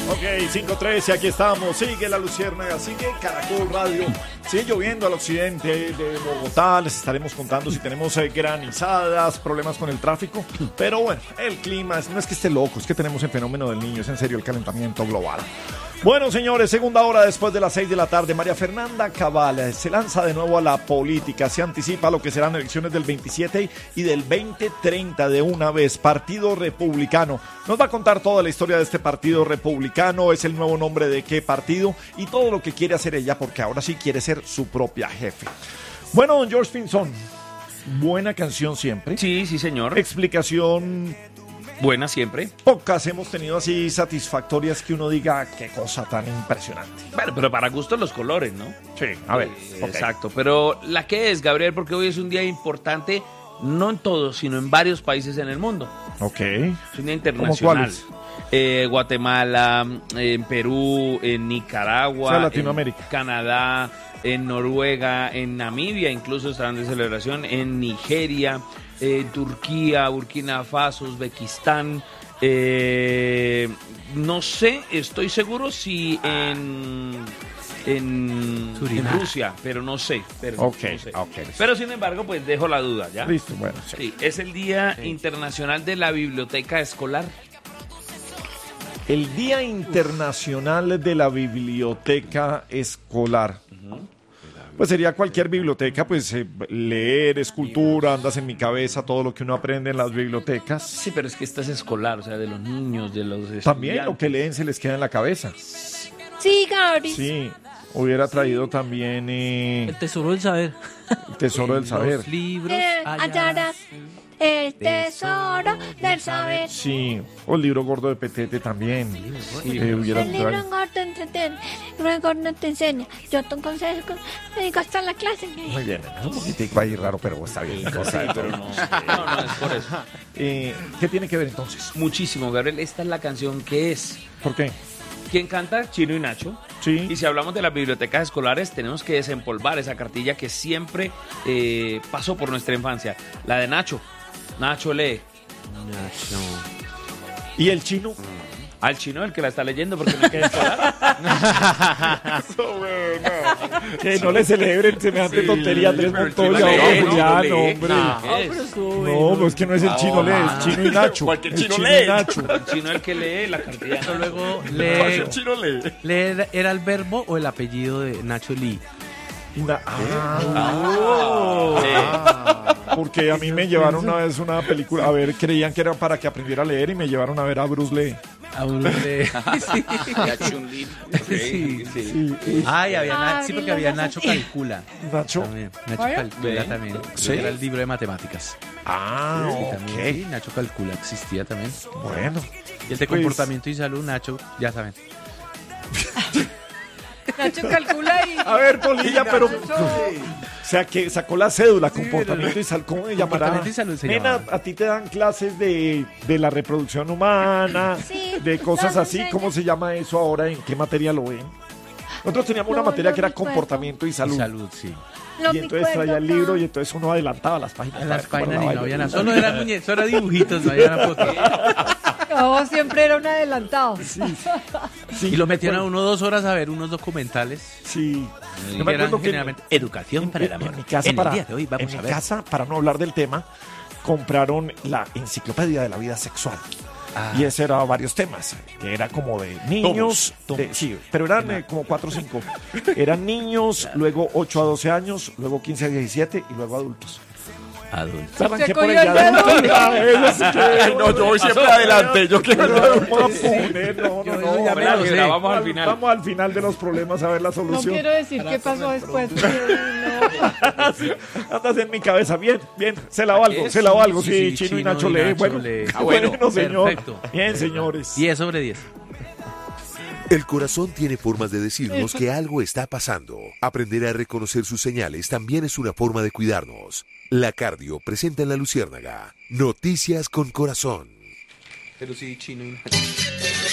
Ok, 5:13, aquí estamos. Sigue la Luciérnaga, sigue Caracol Radio. Sigue lloviendo al occidente de Bogotá. Les estaremos contando si tenemos granizadas, problemas con el tráfico. Pero bueno, el clima no es que esté loco, es que tenemos el fenómeno del niño. Es en serio el calentamiento global. Bueno, señores, segunda hora después de las 6 de la tarde. María Fernanda Cabal se lanza de nuevo a la política. Se anticipa lo que serán elecciones del 27 y del 2030 de una vez. Partido Republicano. Nos va a contar toda la historia de este Partido Republicano. Es el nuevo nombre de qué partido y todo lo que quiere hacer ella, porque ahora sí quiere ser su propia jefe. Bueno, don George Pinzón, buena canción siempre. Sí, sí, señor. Explicación buena siempre. Pocas hemos tenido así satisfactorias que uno diga qué cosa tan impresionante. Bueno, pero para gustos los colores, ¿no? Sí, a ver. Okay. Exacto, pero ¿la qué es, Gabriel? Porque hoy es un día importante, no en todos, sino en varios países en el mundo. Ok. Es un día internacional. Guatemala, en Perú, en Nicaragua, o sea, Latinoamérica, en Canadá, en Noruega, en Namibia, incluso estarán de celebración, en Nigeria, Turquía, Burkina Faso, Uzbekistán, no sé, estoy seguro si en Rusia, pero no sé. Okay. Pero sin embargo, pues dejo la duda, ¿ya? Listo, bueno. Sí, es el Día Internacional de la Biblioteca Escolar. El Día Internacional de la Biblioteca Escolar. Pues sería cualquier biblioteca, pues leer, escultura, andas en mi cabeza, todo lo que uno aprende en las bibliotecas. Sí, pero es que esta es escolar, o sea, de los niños, de los estudiantes. También lo que leen se les queda en la cabeza. Sí, Gabriel. Sí, hubiera traído también... el tesoro del saber. El tesoro del saber. Los libros hallarás el tesoro del saber. Sí, o el libro gordo de Petete también. Sí. El libro gordo entretiene, el libro gordo te enseña. Yo te aconsejo, me digo hasta la clase. Muy bien, es un poquitico ahí raro, pero está bien. Pero no es por eso. ¿Qué tiene que ver entonces? Muchísimo, Gabriel. Esta es la canción que es. ¿Por qué? ¿Quién canta? Chino y Nacho. Sí. Y si hablamos de las bibliotecas escolares, tenemos que desempolvar esa cartilla que siempre pasó por nuestra infancia. La de Nacho. Nacho lee. Nacho. ¿Y el chino? Al chino, el que la está leyendo porque no queda escolar. Que no le celebren semejante tontería a Tres Montoya, Juliano, hombre. No, pues que no es el chino lee, es Chino y Nacho. Cualquier chino lee. El chino es el que lee la cartilla. Luego el chino lee. ¿Era el verbo o el apellido de Nacho Lee? Porque a mí me llevaron una vez una película, a ver, creían que era para que aprendiera a leer y me llevaron a ver a Bruce Lee. A Bruce Lee. Sí. Ay, sí, porque había Nacho Calcula. Nacho. También. Nacho Calcula también. ¿Sí? Era el libro de matemáticas. Ok. Sí, Nacho Calcula existía también. Bueno. Y el de comportamiento y salud, Nacho, ya saben. Nacho calcula y... A ver, Polilla, pero... O sea, que sacó la cédula, comportamiento y salud, ¿cómo se llamará? Comportamiento y salud se Nena, llamaba. a ti te dan clases de la reproducción humana, Sí, de cosas nos así. enseñan. ¿Cómo se llama eso ahora? ¿En qué materia lo ven? Nosotros teníamos una materia que era comportamiento y salud. Salud, sí. Y entonces traía el libro y entonces uno adelantaba las páginas. En las para páginas y no había nada. yo. Solo eran muñecos, solo eran dibujitos, no había nada foto. No, siempre era un adelantado. Sí, Y lo metían bueno, a uno 2 horas a ver unos documentales. Sí. Que Yo me eran acuerdo que generalmente educación para el amor. En mi casa, En el día de hoy vamos en a mi ver. casa, para no hablar del tema, compraron la enciclopedia de la vida sexual. Y ese era varios temas, que era como de niños, sí, pero eran como 4 o 5. Eran niños, luego 8 a 12 años, luego 15 a 17 y luego adultos. Adultos. Arranqué por cogió el el de dedo. adultos. No, yo voy siempre adelante. Yo quiero Vamos al final. Vamos al final de los problemas a ver la No solución. quiero decir qué pasó después. Andas en mi cabeza. Bien, se la valgo, sí, Chino y Nacho lee. Bueno, bueno, señor. Perfecto. Bien, señores. 10 sobre 10. El corazón tiene formas de decirnos que algo está pasando. Aprender a reconocer sus señales también es una forma de cuidarnos. La Cardio presenta en La Luciérnaga Noticias con Corazón. Pero sí, Chino y Nacho.